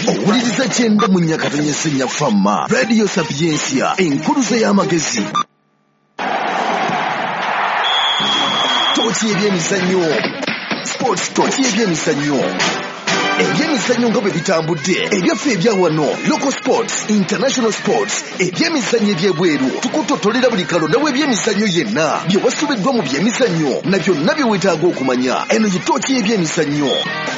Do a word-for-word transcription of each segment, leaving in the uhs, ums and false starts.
owuliriza kyenda mu Nyakatanya Senya Fama Radio Sapiensia enkuluze y'amagezi tochi ebyemizannyo sports tochi ebyemizannyo ebyemizannyo nga bwe bitambudde ebyaffe ebya wano local sports international sports ebyemizannyo ebyebweru tukutotolera buli kalonda w'ebyemizannyo yenna bye wasubiddwa mu byemizannyo na byonna bye weetaaga okumanya eno ye tochi ebyemizannyo.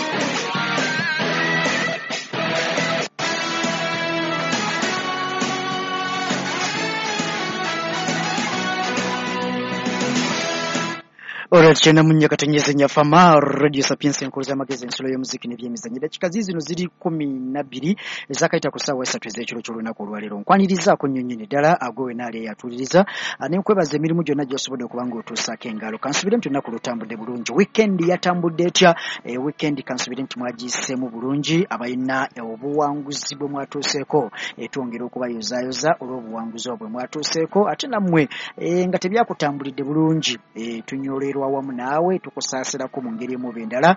Alright, chena mu Nyakatanya Senya Fama Radio Sapiensia enkuluze amagezi ensulo y'omuziki n'ebyemizannyo. Dakika zino ziri kumi na bbiri ezakaita ku ssaawa esatu ez'ekiro ky'olunaku olwaleero. Nkwanirizaako nnyonnyoni ddala agwe naali eyatuliriza ne nkwebaza emirimu gyonna gy'osobodde okuba ng'otuusaako engalo. Kansubire nti olunaku lutambudde bulungi. Weekend yatambudde etya? E, weekend kansubire nti mwagiyiseemu bulungi. Abalina obuwanguzi bwe mwatuuseeko e, twongera okubayozaayoza olw'obuwanguzi obwo bwe mwatuuseeko ate nammwe e, nga tebyakutambulidde bulungi e, tunyoolerwa wamu naawe tukusaasirako mu ngeri emu bendala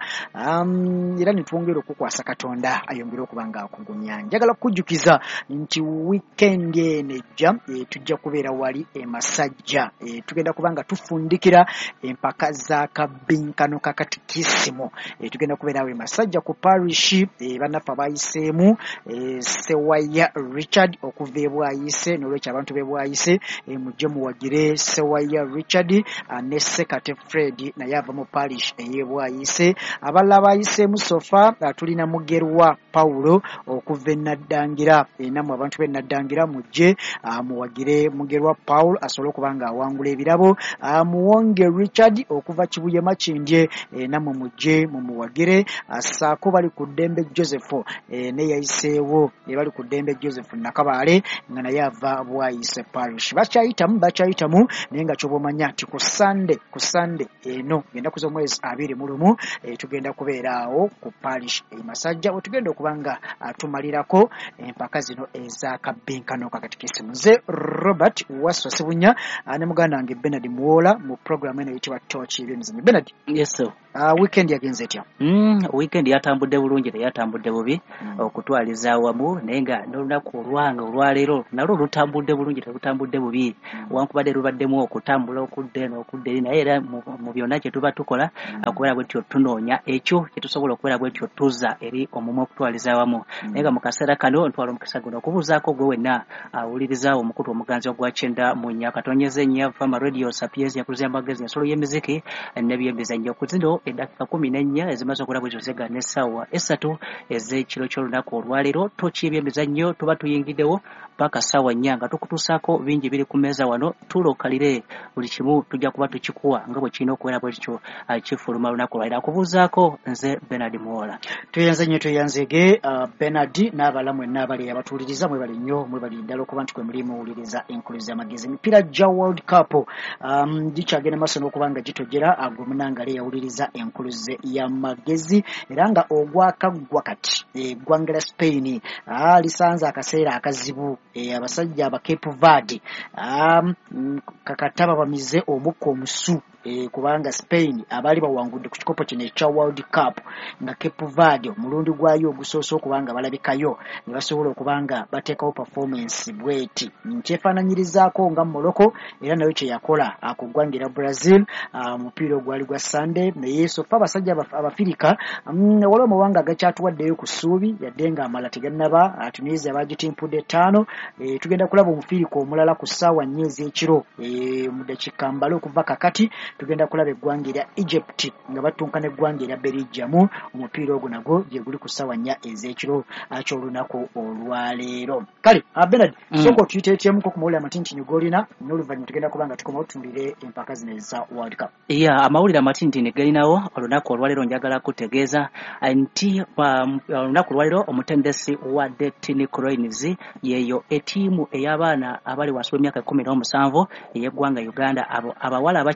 um, era nitwongera okukwasa Katonda ayongera okuba nga akugumya. Njagala kukujjukiza nti weekend enejja e, tujja kubeera wali e Masajja e, tugenda kubanga tufundikira empaka za kabinkano kakatikisimu e, tugenda kubeera awo e Masajja ku parish e, bannaffe abayiseemu e, Sewaya Richard okuva e Bwayise n'olwekyo abantu b'e Bwayise e, mujje muwagire Sewaya Richard ne Sekate Fred naye ava mu parish ey'e Bwayise. Abalala bayiseemu sofa tulina Mugerwa Paulo okuva e Naddangira e, nammwe abantu b'e Naddangira mujje muwagire Mugerwa Paulo asobole okuba nga awangula ebirabo. Muwonge Richard okuva Kibuye Makindye e, nammwe mujje mumuwagire. Ssaako bali ku Ddembe Joseph e, ne yayiseewo e, bali ku Ddembe Joseph Nakabaale nga naye ava Bwayise parish. Bakyayitamu bakyayitamu naye nga ky'obomanya nti ku Sunday ku Sunday eno genda kuza omwezi abiri mu lumu e, tugenda kubeera awo ku parish e Masajja we tugenda okuba nga tumalirako empaka zino eza kabinkano kakatikisimu. Nze Robert Waswa Sebunya ne muganda wange Bernard Muwola mu program eno eyitibwa Torch ebyemizannyo. Bernard. Yes sir. Uh, weekend yagenze etya? Mm, weekend yatambudde bulungi te yatambudde bubi mm. okutwaliza awamu naye nga n'olunaku olwanga olwaleero nalwo lutambudde bulungi te lutambudde bubi mm. wankubadde lubaddemu okutambula okudde n'okudde eri naye era mu, mu byonna kye tuba tukola mm. okubeera bwetyo tunoonya ekyo kye tusobola okubeera bwetyo tuzza eri omumu okutwaliza awamu mm. naye nga mu kaseera kano ntwala omukisa guno okubuuzaako gwe wenna awulirizaawo omukutu omuganzi ogwa kyenda mu Nyakatanya Senya Fama Radio Sapiensia enkuluze amagezi ensolo y'emiziki n'ebyemizannyo ku zino edakika kumi n'ennya ezimaze okulaba bwe zozega n'essaawa esatu ez'ekiro ky'olunaku olwaleero. Tochi ebyemizannyo tuba tuyingiddewo paka ssaawa nnya nga tukutuusaako bingi biri ku mmeeza wano tulookalire buli kimu tujja kuba tukikuwa nga bwe kirina okubeera bwekityo kifuluma lunaku olwaleero. Akubuuzaako nze Bernard Muwola. Tuyanze nnyo tuyanzege uh, Bernard n'abalamu mwenna abali abatuuliriza mwebali nnyo mwebali ddala okuba nti kwe muli muwuliriza enkuluze amagezi. Emipiira gya World Cup um, gikyagenda maaso n'okuba nga gitojera agwomunangale yawuliriza enkuluze y'amagezi era nga ogwakaggwa kati eggwanga Spain ah, lisanze akaseera akazibu e, abasajja aba Cape Verde um, kakataba bamize omukka omusu e, kubanga Spain abali bawangudde ku kikopo kino ekya World Cup nga Cape Verde omulundi gwayo ogusoose okubanga balabikayo ne basobola okubanga bateekawo performance bweti nkyefaananyirizaako nga Morocco era nayo kye yakola akuggwangira Brazil omupiira ogwali gwa Sunday naye sofa abasajja abafirika um, waliwo amawanga agakyatuwaddeyo ku ssuubi yadde nga amala tegannaba Tunisia bagitimpudde ttaano e, tugenda kulaba omufiirika omulala ku ssaawa nnya ez'ekiro e, mu dakiika mbale okuva kakati tugenda kulaba eggwanga erya Egypt nga batunka n'eggwanga erya Belgium. Omupiira ogwo nagwo gye guli ku ssaawa nnya ez'ekiro ky'olunaku olwaleero. Kale Bernard mm. soko tuyiteetyemu ku mawulire amatinti golina n'oluvannyuma tugenda kuba nga tukomawo tutunulire empaka zino eza World Cup. Yeah, amawulire amatinti galinawo olunaku olwaleero njagala kutegeeza nti olunaku olwaleero omutendesi wa Teen Cranes yeeyo ettiimu ey'abaana abali wansi w'emyaka kkumi n'omusanvu ey'eggwanga Uganda abo abawala abakyanga omupiira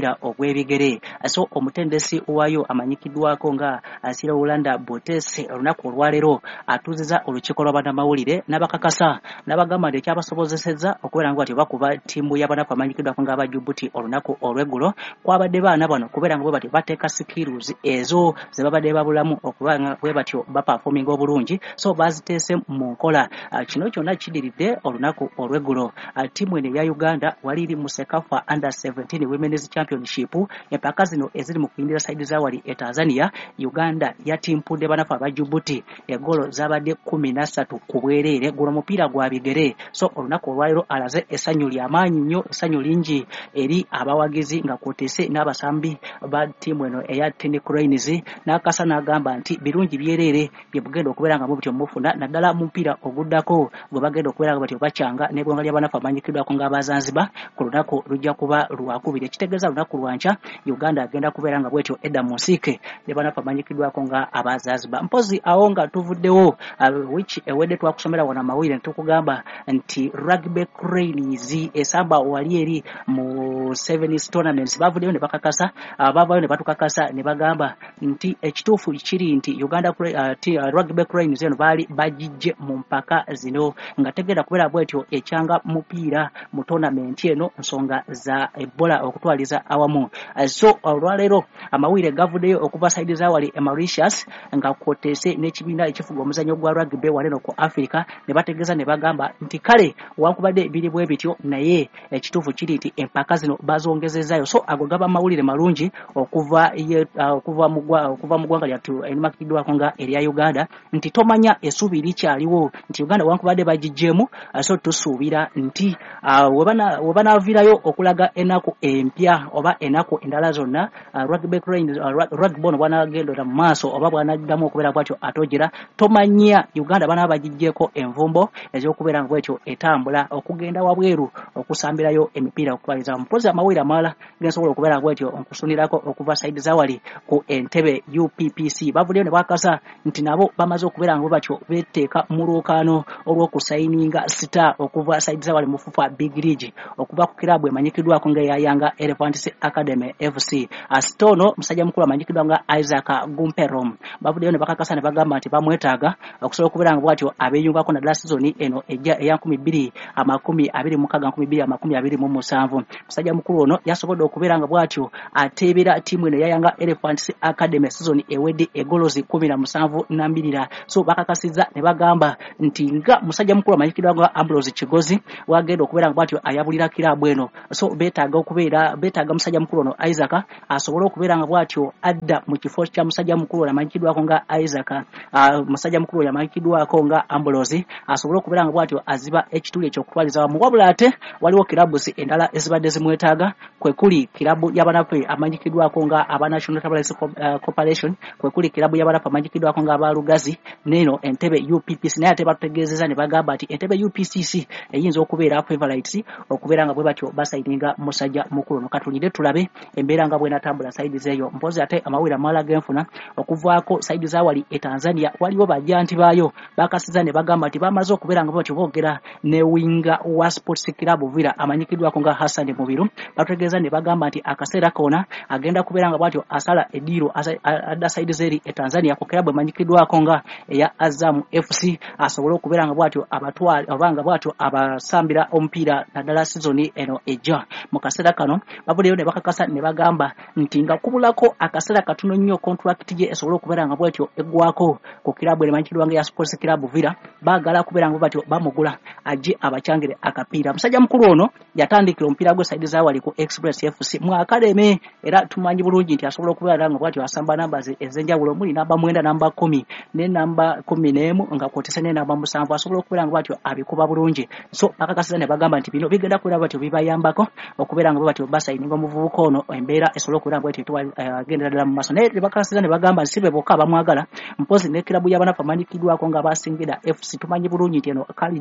omupiira ogw'ebigere. So omutendesi owayo amanyikiddwako nga Asira Ulanda Botese olunaku olwaleero atuuziza olukiiko lw'abannamawulire n'abakakasa n'abagamba nti ekyabasobozesezza okubeera nga bati bakuba ttiimu y'abanaku amanyikiddwako nga Abajubuti olunaku olw'eggulo kwabadde baana bano kubeera nga bwe bati bateeka skills ezo ze babadde babulamu okuba nga bwe batyo baperforminga obulungi, so baziteese mu nkola. Uh, kino kyonna kidiridde olunaku olw'eggulo. Uh, ttiimu eno eya Uganda wali eri mu Sekafa Under seventeen Women's Championship, empaka zino eziri mu kuyindira saidi za wali e Tanzania. Uganda yatimpudde banafu Abajubuti egolo zabadde kumi na ssatu ku bwereere, guno mupiira gwa bigere. So olunaku olwaleero alaze essanyu ly'amaanyi nnyo, essanyu lingi eri abawagizi nga kwoteese n'abasambi ba ttiimu eno eya Ten Cranes. N'akasa n'agamba nti birungi byereere bye bugenda okubeera nga mubityo mufuna naddala mu mupiira oguddako gwe bagenda okubeera nga batyo bakyanga n'eggwanga ly'abanafu amanyikiddwako ng'Abazanzibar ku lunaku lujja kuba lwakubiri. Ekitegeeza lunaku lwanca Uganda agenda kubeera nga bwetyo edda mu nsiike ne banafu amanyikiddwako nga Abazanzibar. Mpozi awo nga tuvuddewo uh, which ewedde twakusomera wana mawire ntukugamba nti Rugby Cranes esamba wali eri mu sevens tournaments bavuddeyo ne bakakasa uh, bavayo ne batukakasa ne bagamba nti ekituufu kiri nti Uganda uh, t, uh, Rugby Cranes eno baali bagijje mu mpaka zino nga tegenda kubeera bwetyo ekyanga mupiira mu tournament eno nsonga za Ebola okutwaliza awamu. Uh, so olwaleero uh, amawire gavuddeyo okuva saidi za wali Mauritius nga kwoteese n'ekibiina ekifuga omuzannyo gwa rugby waleno ku Africa ne bategeeza ne bagamba nti kale wankubadde biri bwe bityo naye ekituufu kiri nti empaka zino bazongezezaayo. So ago gaba amawulire malungi okuva ye, uh, okuva mu okuva mu ggwanga lyattu erimakiddwako nga erya Uganda nti tomanya essuubi likyaliwo nti Uganda wankubadde bagijjeemu. Uh, so tusuubira nti uh, we banaavirayo okulaga enaku empya oba enaku endala zonna uh, Rugby Cranes uh, rugby ono bwanagendera mu maaso oba bwanaddamu okubeera bwatyo atogera tomanya Uganda bana bagijjeeko envumbo ez'okubeera nga bwetyo etambula okugenda wabweru okusambirayo emipiira okutwaliza mpozi amawira amala gensobola okubeera bwetyo okusunirako okuva saidi zawali ku Entebbe U P P C bavuddeyo ne bakasa nti nabo bamaze okubeera nga batyo beteeka mu lwokaano olw'okusayininga sita okuva saidi zawali mu Fufa Big League okuva ku kirabu emanyikiddwako nga eya Yanga Elephants Academy F C. Astono musajja mukulu amanyikiddwa nga Isaac Gumperom bavuddeyo ne bakakasa ne bagamba nti bamwetaaga okusobola okubeera nga bwatyo abeeyungako naddala sizoni eno ejja eya nkumi bbiri amakumi abiri mu mukaaga nkumi bbiri amakumi abiri mu musanvu. Musajja mukulu ono yasobodde okubeera nga bwatyo ateebera ttiimu eno eya Yanga Elephants Academy sizoni ewedde egolozi kumi na musanvu na mbirira. So bakakasiza ne bagamba nti nga musajja mukulu amanyikiddwa nga Ambrose Kigozi wagenda okubeera nga bwatyo ayabulira kiraabu eno. So beetaaga okubeera beetaaga musajja mukulu ono Isaac asobole okubeera nga bwatyo adda mu kifo kya musajja mukulu amanyikiddwako nga Isaac uh, musajja mukulu yamanyikiddwako nga Ambrose asobole okubeera nga bwatyo aziba ekituli ekyokutwaliza wamu. Wabula ate waliwo kirabuzi endala ezibadde zimwetaaga kwe kuli kirabu y'abanafu amanyikiddwako nga aba National Tablet Corporation kwe kuli kirabu y'abanafu amanyikiddwako nga aba Lugazi neno Entebbe U P P C naye ate bategeezeza ne bagamba nti Entebbe U P C C eyinza okubeera favorites okubeera nga bwe batyo basayininga musajja mukulu. Katulire tulabe embeera nga bwenatambula saidi zeeyo. Mpozi ate amawira amala genfuna okuvaako saidi za wali e Tanzania waliwo bajanti baayo bakasiza ne bagamba nti bamaze okubeera nga bwatyo boogera ne winga wa Sports Club Villa amanyikiddwako nga Hassan Mubiru bategeeza ne bagamba nti akaseera kona agenda kubeera nga bwatyo asala ediiro adda saidi zeeri e Tanzania ku kirabu emanyikiddwako nga eya Azam F C asobole okubeera nga bwatyo abatwala obanga bwatyo abasambira omupiira naddala sizoni eno ejja. Mu kaseera kano bavuddeyo ne bakakasa ne bagamba nti nga kubulako akaseera katono nnyo contract ye esobole okubeera nga bwatyo eggwako ku kirabu emanyikiddwa nga ya Sports Club Villa baagala kubeera nga bwatyo bamugula ajje abakyangire akapiira. Musajja mukulu ono yatandikira omupiira gwe saidi zawali ku Express F C mu akademe era tumanyi bulungi nti asobola okubeera nga bwatyo asamba namba ez'enjawulo muli namba mwenda namba kumi ne namba kumi n'emu nga kwotese ne namba musanvu asobola okubeera nga bwatyo abikuba bulungi. So bakakasiza ne bagamba nti bino bigenda kubeera bwatyo bibayambako okubeera nga bwatyo basayininga omuvubuka ono embeera esobola okubeera nga bwatyo agendera ddala mu maaso. Naye bakakasiza ne bagamba nti si be bokka abamwagala mpozi ne kirabu y'abanafu amanyikiddwako nga basingida F C tumanyi bulungi nti eno Khalid Aucho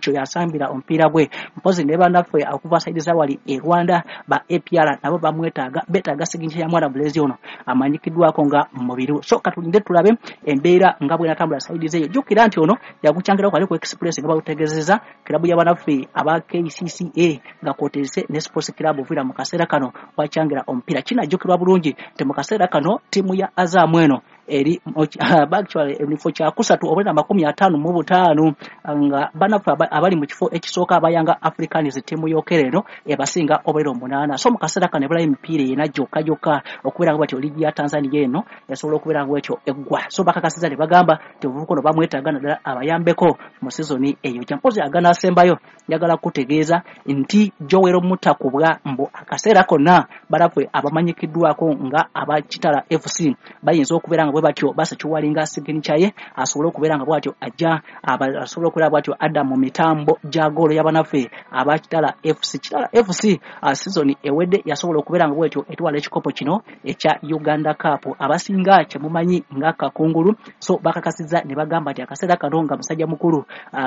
ekyo yasambira omupiira gwe mpozi ne bannaffe akuva saidi za wali e Rwanda ba A P R nabo bamwetaaga betaaga siginisha ya mwana Blaze ono amanyikiddwako nga mubiru so katulinde tulabe embeera nga bwe natambula saidi zeyo jukira nti ono yaguchangira kwa Express nga bawutegezeza kilabu ya bannaffe aba K C C A nga kotese ne Sports Club vira mu kaseera kano wachangira omupiira kina jukirwa bulungi te mu kaseera kano timu ya Azam eno eri actually nifo kya kusatu obwena makumi atano mu butaano nga bannaffe abali mu kifo ekisooka abayanga Africans timu yokereno ebasinga obwero munana so mu kaseera kano ebula emipiira yena jokka jokka okubera nga bati ligi ya Tanzania eno yasobola okubera nga ekyo eggwa so bakakasiza ne bagamba tevukono bamwetaaga naddala abayambeko mu season eyo kyampozi agana asembayo yagala kutegeeza nti Joel Mutakubwa mbo akaseera konna bannaffe abamanyikiddwako nga abakitala F C bayinza okubera nga batyo basa chuwalinga signature asobola okubeera nga bwatyo ajja asobola okubeera bwatyo adda mu mitambo jagolo y'abanafe abakitala F C kitala F C uh, season ewedde yasobola okubeera nga bwatyo etwala ekikopo kino ekya Uganda Cup abasinga kyemumanyi nga kakungulu so bakakasiza ne bagamba ati akaseera kano nga musajja mukulu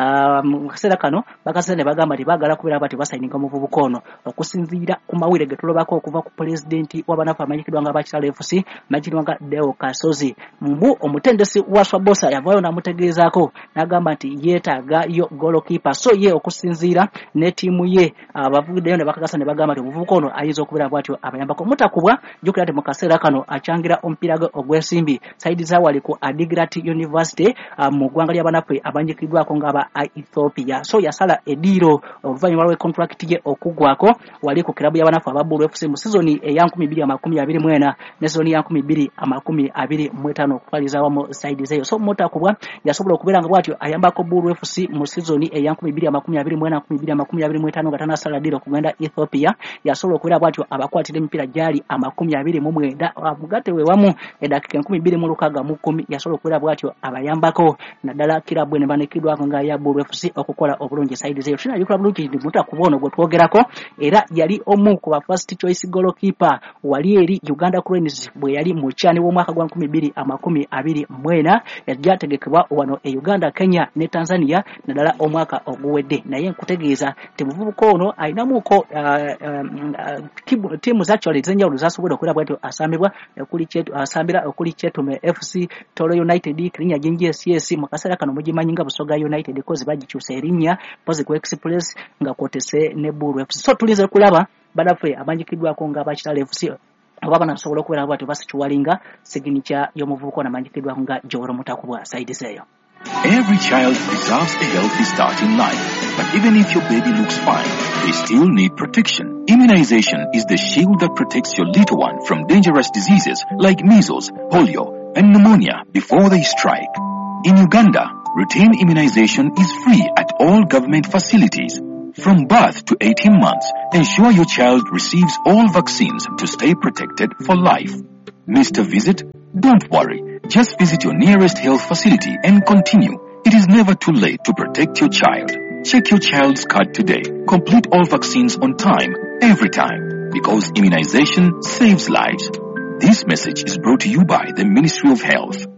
mu kaseera kano bakasiza ne bagamba ati bagala kubeera bati basayininga mu bubukono okusinziira ku mawire getulobako okuva ku president w'abanafe amanyikidwa nga abakitala F C majidwa nga Deo Kasozi mbu omutendesi wa Swabosa yavayo namutegeezako nagamba nti yeetaaga yo goalkeeper so ye okusinziira ne tiimu ye abavuddeyo ne bakakasa ne bagamba nti obuvubuka ono ayinza okubeera bwatyo abayambako Mutakubwa jukira nti mu kaseera kano achangira omupiira gwe ogw'ensimbi saidi za wali ku Adigrat University mu ggwanga ly'abanafe abanyikiddwako ng'aba Ethiopia so yasala ediiro oluvannyuma lwe contract ye okugwako wali ku kilabu y'abanafe aba Bulu F C mu season eya nkumi bbiri amakumi abiri mu ena ne season ya nkumi bbiri amakumi abiri mu etaano okutwaliza wamu saidi zeyo so Mutakubwa yasobola okubeera nga bwatyo ayambako Bulu F C mu season eya nkumi bbiri amakumi abiri mu ena nkumi bbiri amakumi abiri mu etaano nga tanasala diro okugenda Ethiopia yasobola okubeera bwatyo abakwatira emipiira gyali amakumi abiri mu mwenda mugate we wamu edakika enkumi bbiri mu lukaaga mu kkumi yasobola okubeera bwatyo abayambako naddala kirabwe ne banekiddwako nga ya Bulu F C okukola obulungi saidi zeyo kina yikola bulungi ndi Mutakubwa ono gwe twogerako era yali omu ku ba first choice goalkeeper wali eri Uganda Cranes bwe yali mu kyani w'omwaka gwa nkumi bbiri amakumi abiri mwena yajjategekebwa wano e Uganda Kenya ne Tanzania naddala omwaka oguwedde naye nkutegeeza temuvubuka ono ayinamuko uh, uh, timu actually zenjawulo zasobola okubeera bwatyo asambibwa okuli chetu asambira okuli Chetume F C Toro United Kirinya Jinji S S mu kaseera kano mugimanyi nga Busoga United kozi bagikyusa erinnya pozi ku Express nga kwotese ne Bulu F C so tulize kulaba banafe abanyikiddwako nga abakitala F C ababa nasobola okubeera bwatyo basikiwalinga signature y'omuvubuka namanyikiddwako nga Joel Mutakubwa saidi zeyo. Every child deserves a healthy start in life, but even if your baby looks fine, they still need protection. Immunization is the shield that protects your little one from dangerous diseases like measles, polio, and pneumonia before they strike. In Uganda, routine immunization is free at all government facilities. From birth to eighteen months, ensure your child receives all vaccines to stay protected for life. Missed a visit? Don't worry. Just visit your nearest health facility and continue. It is never too late to protect your child. Check your child's card today. Complete all vaccines on time, every time, because immunization saves lives. This message is brought to you by the Ministry of Health.